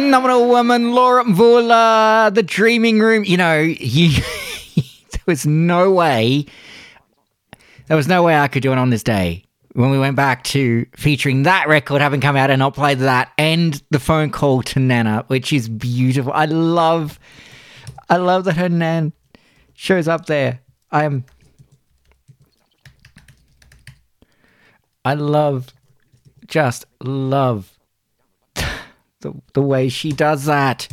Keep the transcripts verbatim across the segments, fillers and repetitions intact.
Phenomenal woman, Laura Mvula, The Dreaming Room. You know, you, there was no way, there was no way I could do it on this day. When we went back to featuring that record, having come out and not played that, and the phone call to Nana, which is beautiful. I love, I love that her Nan shows up there. I'm, I love, just love The, the way she does that.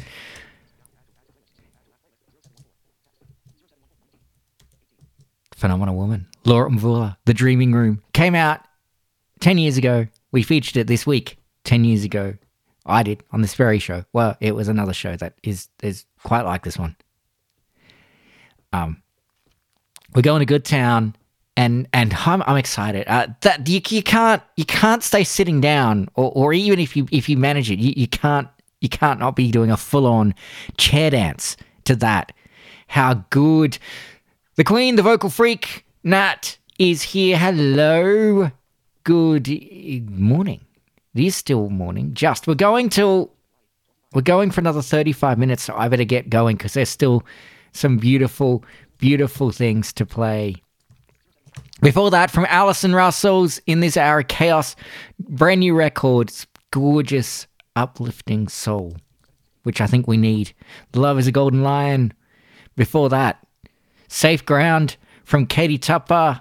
Phenomenal woman. Laura Mvula, The Dreaming Room. Came out ten years ago. We featured it this week, ten years ago. I did, on this very show. Well, it was another show that is, is quite like this one. Um, We're going to Good Town. And and I'm, I'm excited. Uh, that you, you can't you can't stay sitting down, or, or even if you if you manage it, you, you can't you can't not be doing a full on chair dance to that. How good! The Queen, the vocal freak, Nat is here. Hello, good morning. It is still morning. Just we're going till we're going for another thirty-five minutes. So I better get going because there's still some beautiful beautiful things to play. Before that, from Alison Russell's In This Hour of Chaos, brand new record, gorgeous, uplifting soul, which I think we need. Love is a Golden Lion. Before that, Safe Ground from Katie Tupper.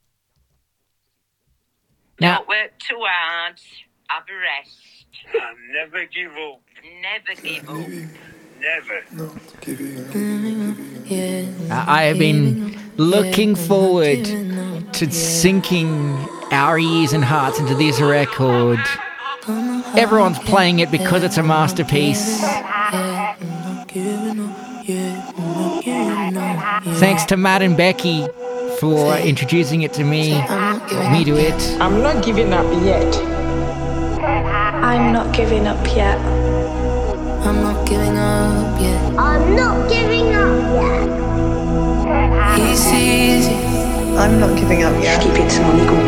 Now, Don't work too hard, have a rest. And never give up. Never give up. Never. I have been looking forward to sinking our ears and hearts into this record. Everyone's playing it because it's a masterpiece. Thanks to Matt and Becky for introducing it to me, me to it. I'm not giving up yet. I'm not giving up yet. I'm not giving up yet. I'm not giving up yet. It's easy. I'm not giving up yet. Keep it on, go